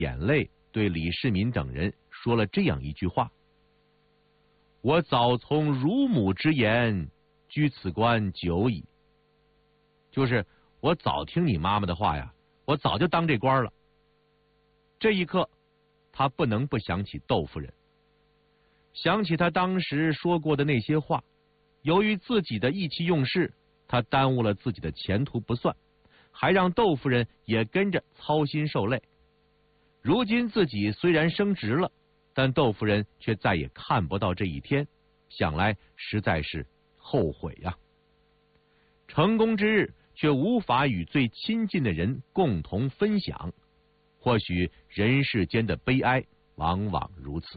眼泪对李世民等人说了这样一句话：我早从乳母之言，居此官久矣。就是我早听你妈妈的话呀，我早就当这官了。这一刻，他不能不想起窦夫人，想起他当时说过的那些话。由于自己的意气用事，他耽误了自己的前途不算，还让窦夫人也跟着操心受累。如今自己虽然升职了，但窦夫人却再也看不到这一天，想来实在是后悔呀。成功之日却无法与最亲近的人共同分享，或许人世间的悲哀往往如此。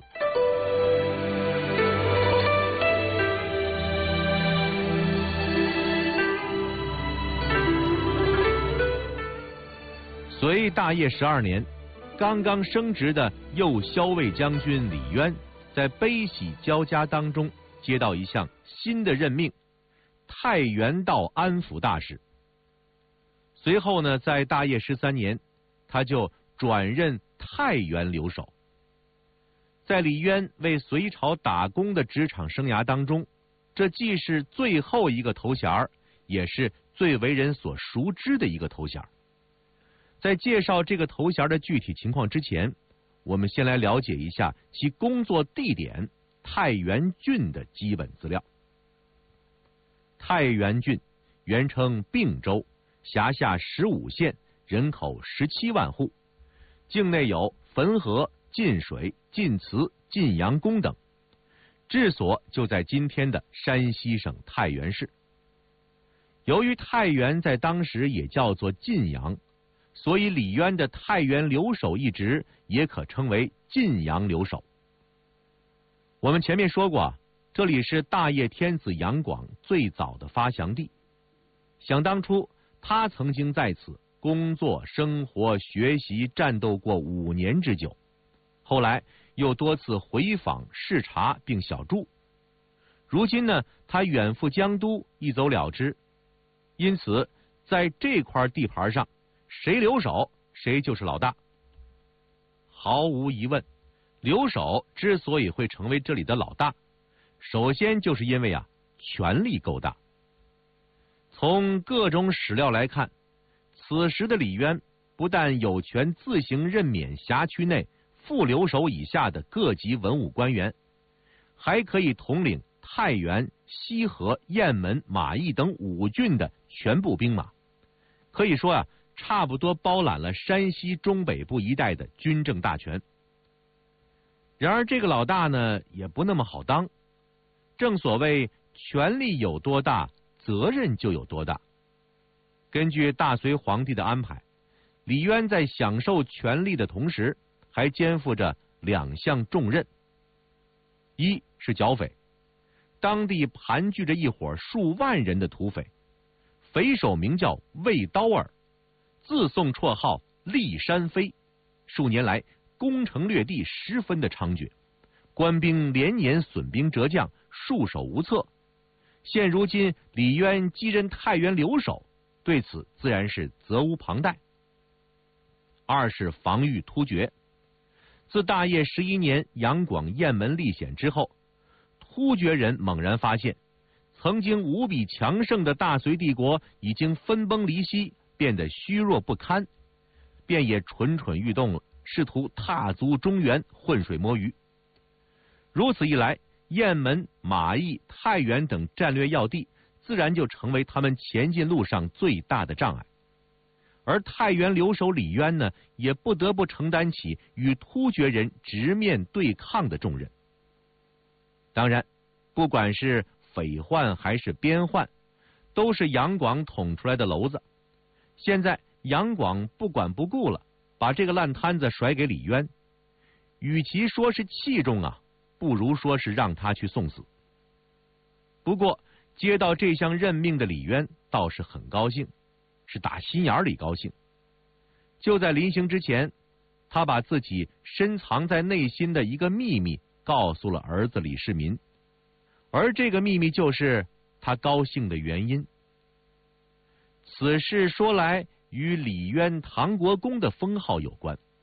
隋大业12年，刚刚升职的右骁卫将军李渊，在悲喜交加当中接到一项新的任命——太原道安抚大使。随后呢，在大业13年，他就转任太原留守。在李渊为隋朝打工的职场生涯当中，这既是最后一个头衔，也是最为人所熟知的一个头衔。在介绍这个头衔的具体情况之前，我们先来了解一下其工作地点太原郡的基本资料。太原郡原称并州，辖下15县，人口17万户，境内有汾河、晋水、晋祠、晋阳宫等，治所就在今天的山西省太原市。由于太原在当时也叫做晋阳，所以李渊的太原留守一职也可称为晋阳留守。我们前面说过，这里是大业天子杨广最早的发祥地。想当初，他曾经在此工作、生活、学习、战斗过5年之久，后来又多次回访视察并小住。如今呢，他远赴江都，一走了之。因此，在这块地盘上，谁留守，谁就是老大。毫无疑问，留守之所以会成为这里的老大，首先就是因为权力够大。从各种史料来看，此时的李渊不但有权自行任免辖区内副留守以下的各级文武官员，还可以统领太原、西河、雁门、马邑等5郡的全部兵马，可以说差不多包揽了山西中北部一带的军政大权。然而这个老大呢，也不那么好当。正所谓权力有多大，责任就有多大。根据大隋皇帝的安排，李渊在享受权力的同时，还肩负着2项重任。一是剿匪，当地盘踞着一伙数万人的土匪，匪首名叫魏刀儿，自送绰号骊山飞，数年来攻城略地十分的猖獗，官兵连年损兵折将，束手无策。现如今李渊继任太原留守，对此自然是责无旁贷。二是防御突厥，自大业11年杨广雁门历险之后，突厥人猛然发现，曾经无比强盛的大隋帝国已经分崩离析，变得虚弱不堪，便也蠢蠢欲动了，试图踏足中原，浑水摸鱼。如此一来，雁门、马邑、太原等战略要地自然就成为他们前进路上最大的障碍。而太原留守李渊呢，也不得不承担起与突厥人直面对抗的重任。当然，不管是匪患还是边患，都是杨广捅出来的篓子。现在杨广不管不顾了，把这个烂摊子甩给李渊，与其说是器重不如说是让他去送死。不过接到这项任命的李渊倒是很高兴，是打心眼里高兴。就在临行之前，他把自己深藏在内心的一个秘密告诉了儿子李世民，而这个秘密就是他高兴的原因。此事说来与李渊唐国公的封号有关。